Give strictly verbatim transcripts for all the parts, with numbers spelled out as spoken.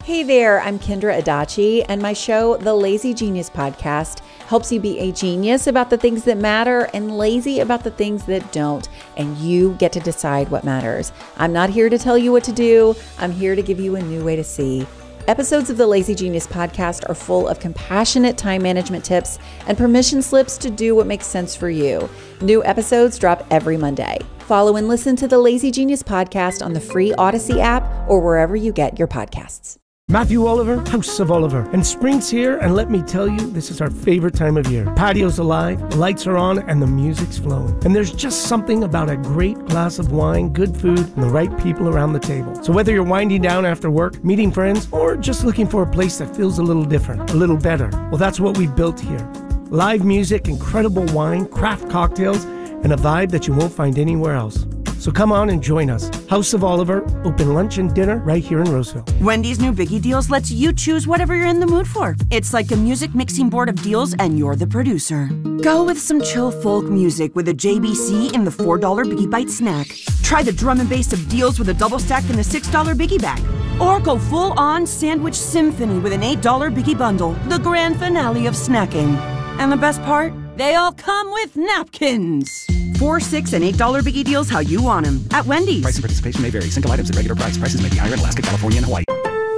Hey there, I'm Kendra Adachi, and my show, The Lazy Genius Podcast, helps you be a genius about the things that matter and lazy about the things that don't, and you get to decide what matters. I'm not here to tell you what to do. I'm here to give you a new way to see. Episodes of the Lazy Genius Podcast are full of compassionate time management tips and permission slips to do what makes sense for you. New episodes drop every Monday. Follow and listen to the Lazy Genius Podcast on the free Odyssey app or wherever you get your podcasts. Matthew Oliver, House of Oliver. And spring's here, and let me tell you, this is our favorite time of year. Patio's alive, the lights are on, and the music's flowing. And there's just something about a great glass of wine, good food, and the right people around the table. So whether you're winding down after work, meeting friends, or just looking for a place that feels a little different, a little better, well, that's what we've built here. Live music, incredible wine, craft cocktails, and a vibe that you won't find anywhere else. So come on and join us. House of Oliver, open lunch and dinner right here in Roseville. Wendy's new Biggie Deals lets you choose whatever you're in the mood for. It's like a music mixing board of deals, and you're the producer. Go with some chill folk music with a J B C in the four dollar Biggie Bite snack. Try the drum and bass of deals with a double stack in the six dollar Biggie bag. Or go full-on sandwich symphony with an eight dollar Biggie bundle, the grand finale of snacking. And the best part? They all come with napkins. Four, six, and eight dollar Biggie Deals how you want them at Wendy's. Price and participation may vary. Single items at regular price. Prices may be higher in Alaska, California, and Hawaii.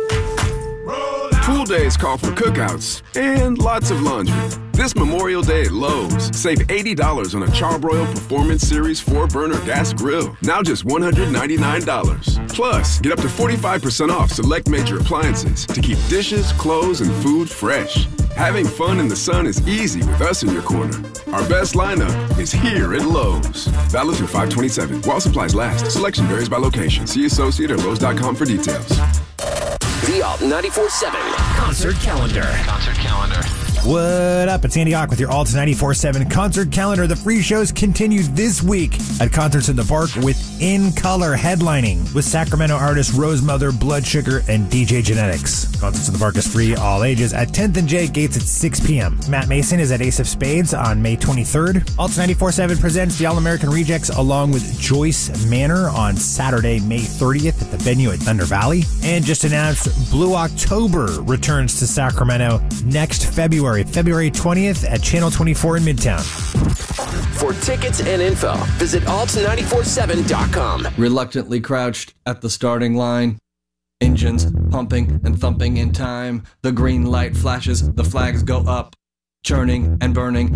Pool days call for cookouts and lots of laundry. This Memorial Day at Lowe's, save eighty dollars on a Charbroil Performance Series four burner gas grill. Now just one hundred ninety-nine dollars. Plus, get up to forty-five percent off select major appliances to keep dishes, clothes, and food fresh. Having fun in the sun is easy with us in your corner. Our best lineup is here at Lowe's. Valid through five twenty-seven. While supplies last. Selection varies by location. See associate or Lowe's dot com for details. The Alt ninety-four point seven Concert Calendar. Concert Calendar. What up? It's Andy Ock with your Alt ninety-four point seven Concert Calendar. The free shows continue this week at Concerts in the Park with In Color headlining with Sacramento artists Rosemother, Blood Sugar, and D J Genetics. Concerts in the Park is free, all ages, at tenth and J, gates at six p.m. Matt Mason is at Ace of Spades on May twenty-third. Alt ninety-four point seven presents the All-American Rejects along with Joyce Manor on Saturday, May thirtieth at the venue at Thunder Valley. And just announced, Blue October returns to Sacramento next February. February twentieth at Channel twenty-four in Midtown. For tickets and info, visit alt nine four seven dot com. Reluctantly crouched at the starting line. Engines pumping and thumping in time. The green light flashes, the flags go up. Churning and burning,